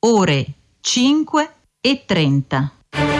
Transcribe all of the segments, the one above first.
ore 5:30.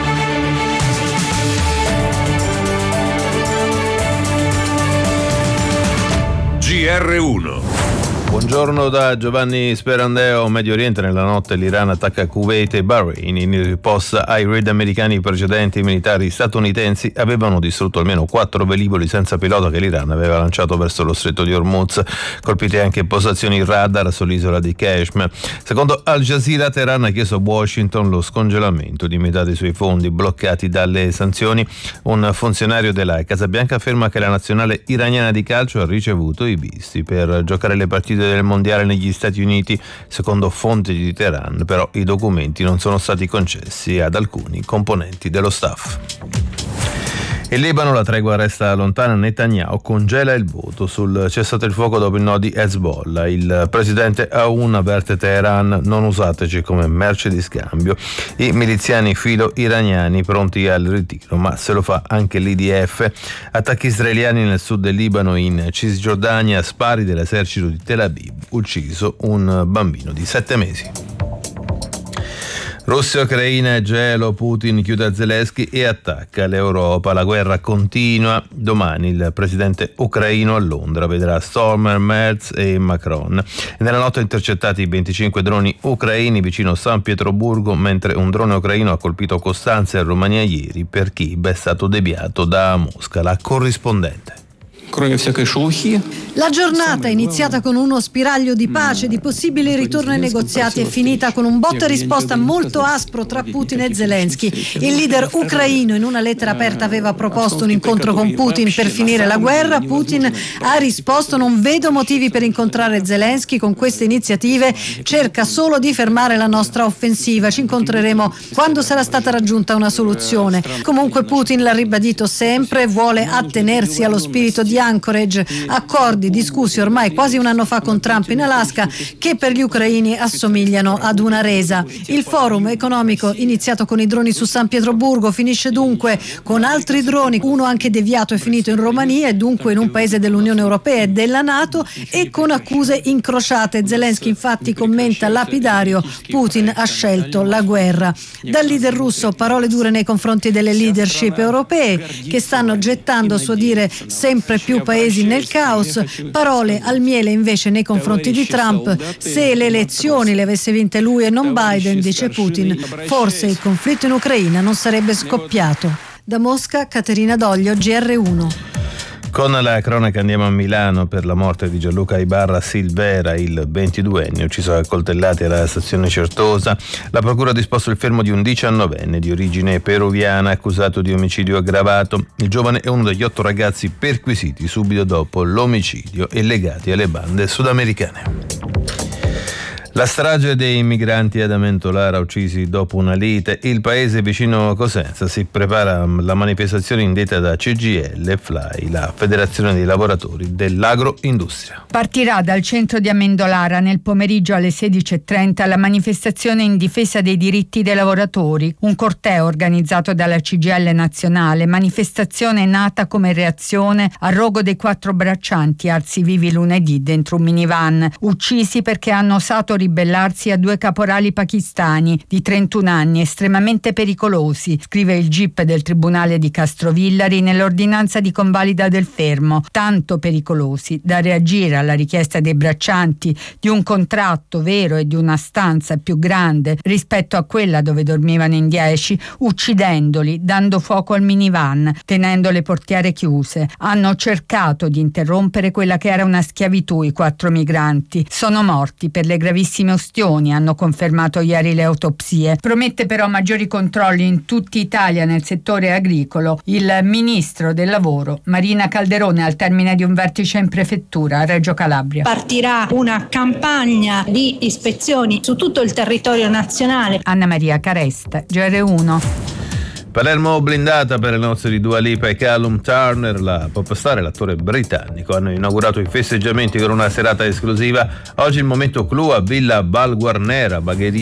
GR1. Buongiorno da Giovanni Sperandeo. Medio Oriente, nella notte l'Iran attacca Kuwait e Bahrain in risposta ai raid americani precedenti. I militari statunitensi avevano distrutto almeno 4 velivoli senza pilota che l'Iran aveva lanciato verso lo stretto di Hormuz, colpite anche postazioni radar sull'isola di Kashmir. Secondo Al Jazeera, Teheran ha chiesto a Washington lo scongelamento di metà dei suoi fondi bloccati dalle sanzioni. Un funzionario della Casa Bianca afferma che la nazionale iraniana di calcio ha ricevuto i visti per giocare le partite del mondiale negli Stati Uniti. Secondo fonti di Teheran, però, i documenti non sono stati concessi ad alcuni componenti dello staff. In Libano la tregua resta lontana. Netanyahu congela il voto sul cessate il fuoco dopo il no di Hezbollah. Il presidente Aoun avverte Teheran: non usateci come merce di scambio. I miliziani filo-iraniani pronti al ritiro, ma se lo fa anche l'IDF. Attacchi israeliani nel sud del Libano, in Cisgiordania, spari dell'esercito di Tel Aviv, ucciso un bambino di 7 mesi. Russia, Ucraina e gelo, Putin chiude Zelensky e attacca l'Europa. La guerra continua. Domani il presidente ucraino a Londra vedrà Stormer, Merz e Macron. Nella notte intercettati 25 droni ucraini vicino San Pietroburgo, mentre un drone ucraino ha colpito Costanza in Romania ieri. Per Kiev è stato deviato da Mosca. La corrispondente. La giornata, iniziata con uno spiraglio di pace, di possibili ritorni ai negoziati, è finita con un botta e risposta molto aspro tra Putin e Zelensky. Il leader ucraino in una lettera aperta aveva proposto un incontro con Putin per finire la guerra. Putin ha risposto: non vedo motivi per incontrare Zelensky, con queste iniziative cerca solo di fermare la nostra offensiva, ci incontreremo quando sarà stata raggiunta una soluzione. Comunque Putin l'ha ribadito sempre, vuole attenersi allo spirito di Anchorage, accordi discussi ormai quasi un anno fa con Trump in Alaska, che per gli ucraini assomigliano ad una resa. Il forum economico iniziato con i droni su San Pietroburgo finisce dunque con altri droni, uno anche deviato e finito in Romania e dunque in un paese dell'Unione Europea e della NATO, e con accuse incrociate. Zelensky infatti commenta lapidario: Putin ha scelto la guerra. Dal leader russo parole dure nei confronti delle leadership europee, che stanno gettando, a suo dire, sempre più paesi nel caos. Parole al miele invece nei confronti di Trump: se le elezioni le avesse vinte lui e non Biden, dice Putin, forse il conflitto in Ucraina non sarebbe scoppiato. Da Mosca, Caterina Doglio, GR1. Con la cronaca andiamo a Milano per la morte di Gianluca Ibarra Silvera, il 22enne ucciso a coltellate alla stazione Certosa. La procura ha disposto il fermo di un 19enne di origine peruviana accusato di omicidio aggravato. Il giovane è uno degli 8 ragazzi perquisiti subito dopo l'omicidio e legati alle bande sudamericane. La strage dei migranti ad Amentolara uccisi dopo una lite. Il paese vicino Cosenza si prepara alla manifestazione indetta da CGIL e FLAI, la Federazione dei Lavoratori dell'Agroindustria. Partirà dal centro di Amendolara nel pomeriggio alle 16:30 la manifestazione in difesa dei diritti dei lavoratori, un corteo organizzato dalla CGIL nazionale, manifestazione nata come reazione al rogo dei 4 braccianti arsi vivi lunedì dentro un minivan, uccisi perché hanno osato ribellarsi a 2 caporali pakistani di 31 anni estremamente pericolosi, scrive il GIP del Tribunale di Castrovillari nell'ordinanza di convalida del fermo, tanto pericolosi da reagire alla richiesta dei braccianti di un contratto vero e di una stanza più grande rispetto a quella dove dormivano in 10, uccidendoli, dando fuoco al minivan, tenendo le portiere chiuse. Hanno cercato di interrompere quella che era una schiavitù. I 4 migranti sono morti per le gravissime ustioni, hanno confermato ieri le autopsie. Promette però maggiori controlli in tutta Italia nel settore agricolo il ministro del lavoro Marina Calderone al termine di un vertice in prefettura a Reggio Calabria. Partirà una campagna di ispezioni su tutto il territorio nazionale. Anna Maria Caresta, GR1. Palermo blindata per le nozze di Dua Lipa e Callum Turner. La popstar e l'attore britannico hanno inaugurato i festeggiamenti con una serata esclusiva. Oggi il momento clou a Villa Balguarnera, Bagheria